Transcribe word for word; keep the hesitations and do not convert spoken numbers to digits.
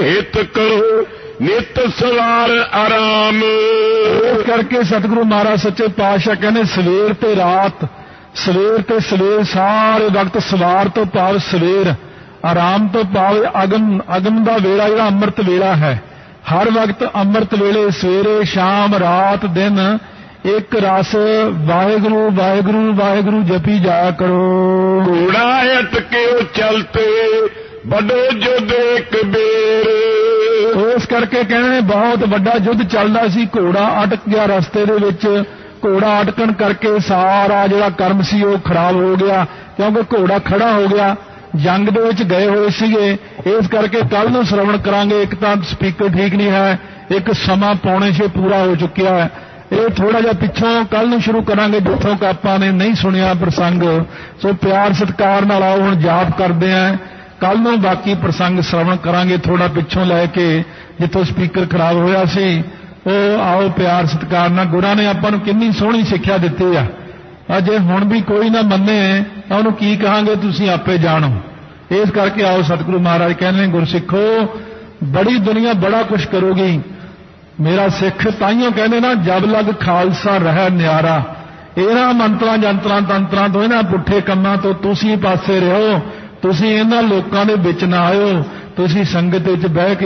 हित करो नित सवार आराम। इस करके सतगुरु महाराज सच्चे पातशाह कहने सवेर ते रात, सवेर ते सवेर सारे वक्त, सवार तो भाव सवेर, आराम तो भाव अगम, अगम दा वेला जिहड़ा अमृत वेला है, हर वक्त अमृत वेले सवेरे शाम रात दिन एक रस वाहेगुरु वाहेगुरु वाहेगुरु जपी जाया करो। घोड़ा अटके चलते बड़ो युद्ध एक बेर। इस करके कहने बहुत वड्डा युद्ध चलदा सी, घोड़ा अटक गया रस्ते दे विच, घोड़ा अटकन करके सारा जिहड़ा कर्म सी वो खराब हो गया, क्योंकि घोड़ा खड़ा हो गया, जंग दे विच गए होए सीगे। इस करके कल नूं श्रवण करांगे। एक तां स्पीकर ठीक नहीं है, एक समा पौने छे पूरा हो चुकिया है, ये थोड़ा जिहा पिछों कल नूं शुरू करांगे जिथों आपां ने नहीं सुनिया प्रसंग। सो प्यार सत्कार नाल आओ हुण जाप करदे आ, कल नूं बाकी प्रसंग श्रवण करांगे थोड़ा पिछों लैके जिथों स्पीकर खराब होया सी। ਉਹ आओ प्यार सत्कार नाल। गुरां ने आपां नूं किन्नी सोहणी सिੱਖਿਆ ਦਿੱਤੀ ਆ, अजे हुण भी कोई ना मन्ने तां उहनूं की कहांगे, तुसीं आपे जाणो। इस करके आओ सतगुरु महाराज कहने गुरसिੱਖੋ बड़ी दुनिया बड़ा कुछ करोगी। मेरा सिख ताइयों कहने ना जब लग खालसा रह न्यारा, इन्हां मंत्रां जंत्रां तंत्रां तो इन्हां पुੱਠੇ ਕੰਮਾਂ ਤੋਂ ਤੁਸੀਂ ਪਾਸੇ ਰਹੋ, ਤੁਸੀਂ ਇਹਨਾਂ ਲੋਕਾਂ ਦੇ ਵਿੱਚ ਨਾ ਆਇਓ, ਤੁਸੀਂ ਸੰਗਤ ਵਿੱਚ ਬਹਿ ਕੇ